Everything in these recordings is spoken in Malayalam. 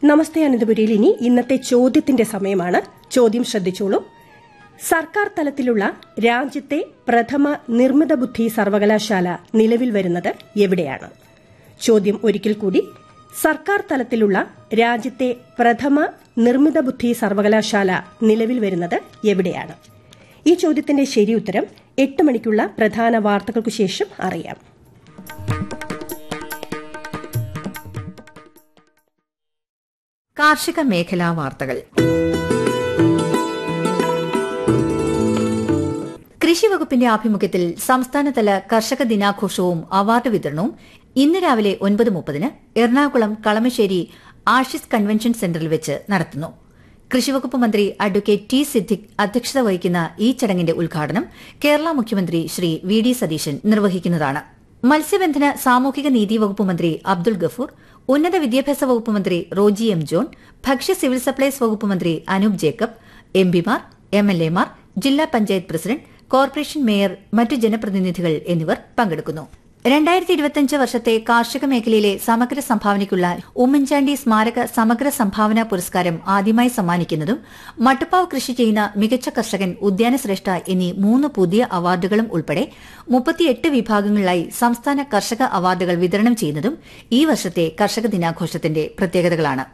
നമസ്തേ അനന്തപുരിയിൽ ഇനി ഇന്നത്തെ ചോദ്യത്തിന്റെ സമയമാണ്. ചോദ്യം ശ്രദ്ധിച്ചോളൂ. സർക്കാർ തലത്തിലുള്ള രാജ്യത്തെ പ്രഥമ നിർമ്മിത ബുദ്ധി സർവകലാശാല നിലവിൽ വരുന്നത് എവിടെയാണ്? ചോദ്യം ഒരിക്കൽ കൂടി. സർക്കാർ തലത്തിലുള്ള രാജ്യത്തെ പ്രഥമ നിർമ്മിത ബുദ്ധി സർവകലാശാല നിലവിൽ വരുന്നത് എവിടെയാണ്? ഈ ചോദ്യത്തിന്റെ ശരി ഉത്തരം 8 മണിക്കുള്ള പ്രധാന വാർത്തകൾക്കു ശേഷം അറിയാം. കാർഷിക മേഖലാ വാർത്തകൾ. കൃഷി വകുപ്പിന്റെ ആഭിമുഖ്യത്തിൽ സംസ്ഥാനതല കർഷക ദിനാഘോഷവും അവാർഡ് വിതരണവും ഇന്ന് രാവിലെ 9:30 എറണാകുളം കളമശ്ശേരി ആഷിസ് കൺവെൻഷൻ സെന്ററിൽ വെച്ച് നടത്തുന്നു. കൃഷിവകുപ്പ് മന്ത്രി അഡ്വക്കേറ്റ് ടി സിദ്ദിഖ് അധ്യക്ഷത വഹിക്കുന്ന ഈ ചടങ്ങിന്റെ ഉദ്ഘാടനം കേരള മുഖ്യമന്ത്രി ശ്രീ വി ഡി സതീശൻ നിർവഹിക്കുന്നതാണ്. മത്സ്യബന്ധന സാമൂഹിക നീതി വകുപ്പ് മന്ത്രി അബ്ദുൾ ഗഫൂർ, ഉന്നത വിദ്യാഭ്യാസ വകുപ്പ് മന്ത്രി റോജി എം ജോൺ, ഭക്ഷ്യ സിവിൽ സപ്ലൈസ് വകുപ്പ് മന്ത്രി അനൂപ് ജേക്കബ്, എംപിമാർ, എംഎൽഎമാർ, ജില്ലാ പഞ്ചായത്ത് പ്രസിഡന്റ്, കോർപ്പറേഷൻ മേയർ, മറ്റു ജനപ്രതിനിധികൾ എന്നിവർ പങ്കെടുക്കുന്നു. 2025 വർഷത്തെ കാർഷിക മേഖലയിലെ സമഗ്ര സംഭാവനയ്ക്കുള്ള ഉമ്മൻചാണ്ടി സ്മാരക സമഗ്ര സംഭാവന പുരസ്കാരം ആദ്യമായി സമ്മാനിക്കുന്നതും മട്ടുപ്പാവ് കൃഷി ചെയ്യുന്ന മികച്ച കർഷകൻ, ഉദ്യാന ശ്രേഷ്ഠ എന്നീ 3 പുതിയ അവാർഡുകളും ഉൾപ്പെടെ 38 വിഭാഗങ്ങളിലായി സംസ്ഥാന കർഷക അവാർഡുകൾ വിതരണം ചെയ്യുന്നതും ഈ വർഷത്തെ കർഷക ദിനാഘോഷത്തിന്റെ പ്രത്യേകതകളാണ്.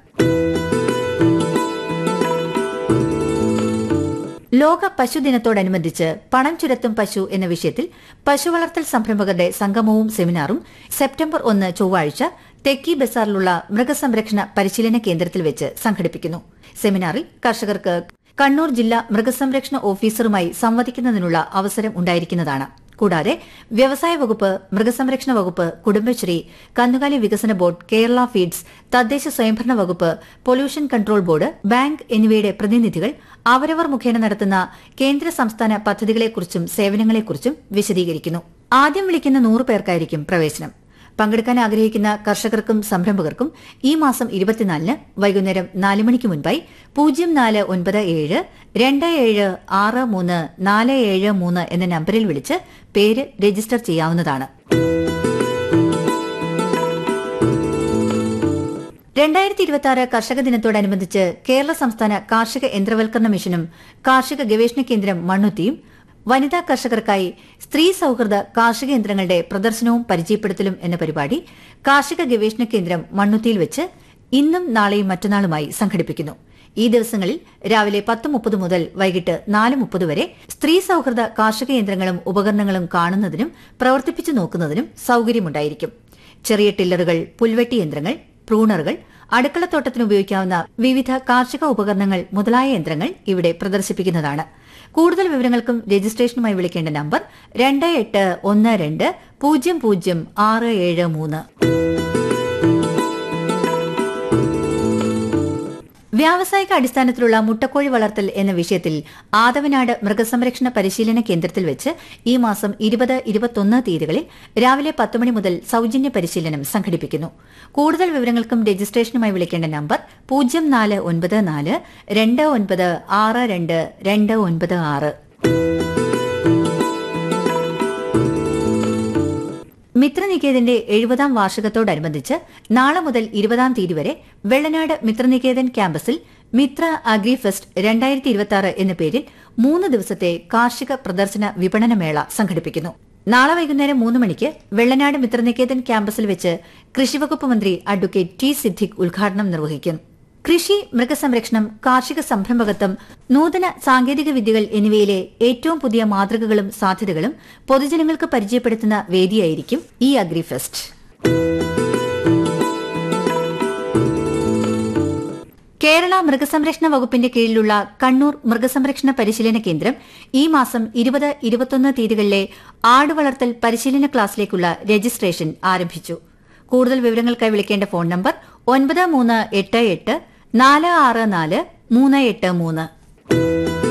ലോക പശുദിനത്തോടനുബന്ധിച്ച് പണം ചുരത്തും പശു എന്ന വിഷയത്തിൽ പശുവളർത്തൽ സംരംഭകരുടെ സംഗമവും സെമിനാറും സെപ്റ്റംബർ 1 ചൊവ്വാഴ്ച തെക്കി ബസാറിലുള്ള മൃഗസംരക്ഷണ പരിശീലന കേന്ദ്രത്തിൽ വെച്ച് സംഘടിപ്പിക്കുന്നു. സെമിനാറിൽ കർഷകർക്ക് കണ്ണൂർ ജില്ലാ മൃഗസംരക്ഷണ ഓഫീസറുമായി സംവദിക്കുന്നതിനുള്ള അവസരം ഉണ്ടായിരിക്കുന്നതാണ്. കൂടാതെ വ്യവസായ വകുപ്പ്, മൃഗസംരക്ഷണ വകുപ്പ്, കുടുംബശ്രീ, കന്നുകാലി വികസന ബോർഡ്, കേരള ഫീഡ്സ്, തദ്ദേശ സ്വയംഭരണ വകുപ്പ്, പൊല്യൂഷൻ കൺട്രോൾ ബോർഡ്, ബാങ്ക് എന്നിവയുടെ പ്രതിനിധികൾ അവരവർ മുഖേന നടത്തുന്ന കേന്ദ്ര സംസ്ഥാന പദ്ധതികളെക്കുറിച്ചും സേവനങ്ങളെക്കുറിച്ചും വിശദീകരിക്കുന്നു. ആദ്യം വിളിക്കുന്ന 100 പേർക്കായിരിക്കും പ്രവേശനം. പങ്കെടുക്കാൻ ആഗ്രഹിക്കുന്ന കർഷകർക്കും സംരംഭകർക്കും ഈ മാസം 24 വൈകുന്നേരം 4 മണിക്ക് മുൻപായി 0497 2763 473 എന്ന നമ്പറിൽ വിളിച്ച് പേര് രജിസ്റ്റർ ചെയ്യാവുന്നതാണ്. 2026 കർഷക ദിനത്തോടനുബന്ധിച്ച് കേരള സംസ്ഥാന കാർഷിക യന്ത്രവൽക്കരണ മിഷനും കാർഷിക ഗവേഷണ കേന്ദ്രം മണ്ണുത്തിയും വനിതാ കർഷകർക്കായി സ്ത്രീ സൌഹൃദ കാർഷിക യന്ത്രങ്ങളുടെ പ്രദർശനവും പരിചയപ്പെടുത്തലും എന്ന പരിപാടി കാർഷിക ഗവേഷണ കേന്ദ്രം മണ്ണുത്തിയിൽ വെച്ച് ഇന്നും നാളെയും മറ്റന്നാളുമായി സംഘടിപ്പിക്കുന്നു. ഈ ദിവസങ്ങളിൽ രാവിലെ 10:30 മുതൽ വൈകിട്ട് 4:30 വരെ സ്ത്രീ സൌഹൃദ കാർഷിക യന്ത്രങ്ങളും ഉപകരണങ്ങളും കാണുന്നതിനും പ്രവർത്തിപ്പിച്ചു നോക്കുന്നതിനും സൌകര്യമുണ്ടായിരിക്കും. ചെറിയ ടില്ലറുകൾ, പുൽവെട്ടി യന്ത്രങ്ങൾ, പ്രൂണറുകൾ, അടുക്കളത്തോട്ടത്തിന് ഉപയോഗിക്കാവുന്ന വിവിധ കാർഷിക ഉപകരണങ്ങൾ മുതലായ യന്ത്രങ്ങൾ ഇവിടെ പ്രദർശിപ്പിക്കുന്നതാണ്. കൂടുതൽ വിവരങ്ങൾക്കും രജിസ്ട്രേഷനുമായി വിളിക്കേണ്ട നമ്പർ 2812 00673. വ്യാവസായിക അടിസ്ഥാനത്തിലുള്ള മുട്ടക്കോഴി വളർത്തൽ എന്ന വിഷയത്തിൽ ആദവനാട് മൃഗസംരക്ഷണ പരിശീലന കേന്ദ്രത്തിൽ വെച്ച് ഈ മാസം 20, 21 തീയതികളിൽ രാവിലെ 10 മണി മുതൽ സൌജന്യ പരിശീലനം സംഘടിപ്പിക്കുന്നു. കൂടുതൽ വിവരങ്ങൾക്കും രജിസ്ട്രേഷനുമായി വിളിക്കേണ്ട നമ്പർ 0494 2962 296. മിത്രനികേതന്റെ 70ാം വാർഷികത്തോടനുബന്ധിച്ച് നാളെ മുതൽ 20 തീയതി വരെ വെള്ളനാട് മിത്രനികേതൻ ക്യാമ്പസിൽ മിത്ര അഗ്രി ഫെസ്റ്റ് 2026 എന്ന പേരിൽ 3 ദിവസത്തെ കാർഷിക പ്രദർശന വിപണന മേള സംഘടിപ്പിക്കുന്നു. നാളെ വൈകുന്നേരം 3 മണിക്ക് വെള്ളനാട് മിത്രനികേതൻ ക്യാമ്പസിൽ വെച്ച് കൃഷിവകുപ്പ് മന്ത്രി അഡ്വക്കേറ്റ് ടി സിദ്ദിഖ് ഉദ്ഘാടനം നിർവഹിക്കും. കൃഷി, മൃഗസംരക്ഷണം, കാർഷിക സംരംഭകത്വം, നൂതന സാങ്കേതിക വിദ്യകൾ എന്നിവയിലെ ഏറ്റവും പുതിയ മാതൃകകളും സാധ്യതകളും പൊതുജനങ്ങൾക്ക് പരിചയപ്പെടുത്തുന്ന വേദിയായിരിക്കും ഈ അഗ്രി ഫെസ്റ്റ്. കേരള മൃഗസംരക്ഷണ വകുപ്പിന്റെ കീഴിലുള്ള കണ്ണൂർ മൃഗസംരക്ഷണ പരിശീലന കേന്ദ്രം ഈ മാസം 20, 21 തീയതികളിലെ ആടുവളർത്തൽ പരിശീലന ക്ലാസ്സിലേക്കുള്ള രജിസ്ട്രേഷൻ ആരംഭിച്ചു. കൂടുതൽ വിവരങ്ങൾക്കായി വിളിക്കേണ്ട ഫോൺ നമ്പർ 9388 464 383.